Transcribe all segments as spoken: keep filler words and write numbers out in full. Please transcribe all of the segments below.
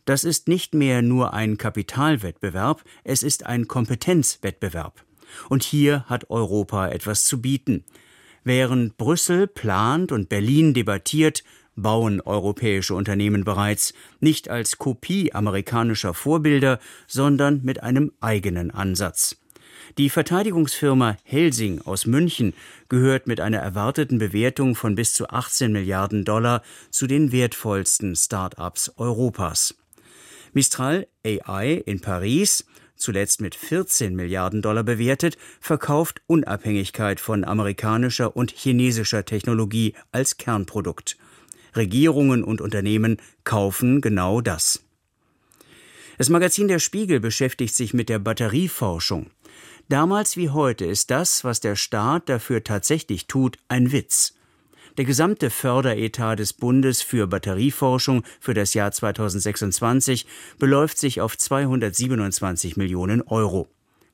Das ist nicht mehr nur ein Kapitalwettbewerb, es ist ein Kompetenzwettbewerb. Und hier hat Europa etwas zu bieten. Während Brüssel plant und Berlin debattiert, bauen europäische Unternehmen bereits, nicht als Kopie amerikanischer Vorbilder, sondern mit einem eigenen Ansatz. Die Verteidigungsfirma Helsing aus München gehört mit einer erwarteten Bewertung von bis zu achtzehn Milliarden Dollar zu den wertvollsten Start-ups Europas. Mistral A I in Paris, zuletzt mit vierzehn Milliarden Dollar bewertet, verkauft Unabhängigkeit von amerikanischer und chinesischer Technologie als Kernprodukt. Regierungen und Unternehmen kaufen genau das. Das Magazin Der Spiegel beschäftigt sich mit der Batterieforschung. Damals wie heute ist das, was der Staat dafür tatsächlich tut, ein Witz. Der gesamte Förderetat des Bundes für Batterieforschung für das Jahr zweitausendsechsundzwanzig beläuft sich auf zweihundertsiebenundzwanzig Millionen Euro.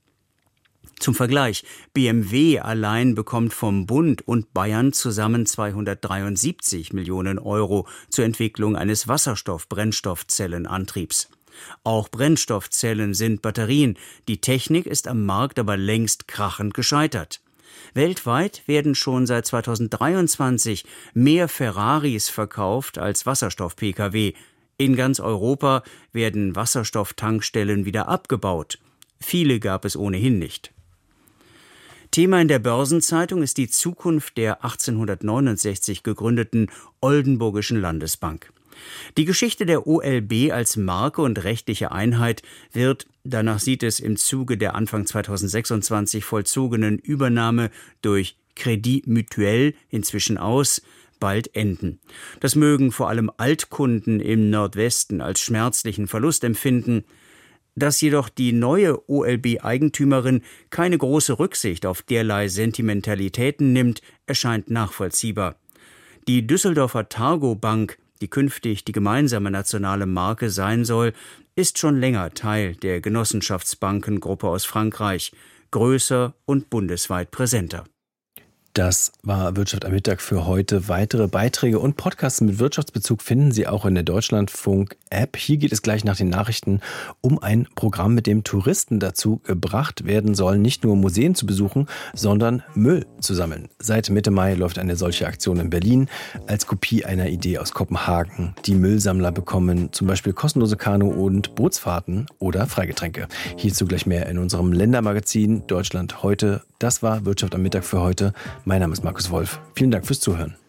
Zum Vergleich, B M W allein bekommt vom Bund und Bayern zusammen zweihundertdreiundsiebzig Millionen Euro zur Entwicklung eines Wasserstoff-Brennstoffzellenantriebs. Auch Brennstoffzellen sind Batterien. Die Technik ist am Markt aber längst krachend gescheitert. Weltweit werden schon seit zweitausenddreiundzwanzig mehr Ferraris verkauft als Wasserstoff-P K W. In ganz Europa werden Wasserstofftankstellen wieder abgebaut. Viele gab es ohnehin nicht. Thema in der Börsenzeitung ist die Zukunft der achtzehnhundertneunundsechzig gegründeten Oldenburgischen Landesbank. Die Geschichte der O L B als Marke und rechtliche Einheit wird, danach sieht es im Zuge der Anfang zweitausendsechsundzwanzig vollzogenen Übernahme durch Crédit Mutuel inzwischen aus, bald enden. Das mögen vor allem Altkunden im Nordwesten als schmerzlichen Verlust empfinden. Dass jedoch die neue O L B-Eigentümerin keine große Rücksicht auf derlei Sentimentalitäten nimmt, erscheint nachvollziehbar. Die Düsseldorfer Targo Bank, die künftig die gemeinsame nationale Marke sein soll, ist schon länger Teil der Genossenschaftsbankengruppe aus Frankreich, größer und bundesweit präsenter. Das war Wirtschaft am Mittag für heute. Weitere Beiträge und Podcasts mit Wirtschaftsbezug finden Sie auch in der Deutschlandfunk-App. Hier geht es gleich nach den Nachrichten um ein Programm, mit dem Touristen dazu gebracht werden sollen, nicht nur Museen zu besuchen, sondern Müll zu sammeln. Seit Mitte Mai läuft eine solche Aktion in Berlin als Kopie einer Idee aus Kopenhagen. Die Müllsammler bekommen zum Beispiel kostenlose Kanu- und Bootsfahrten oder Freigetränke. Hierzu gleich mehr in unserem Ländermagazin Deutschland heute. Das war Wirtschaft am Mittag für heute. Mein Name ist Markus Wolf. Vielen Dank fürs Zuhören.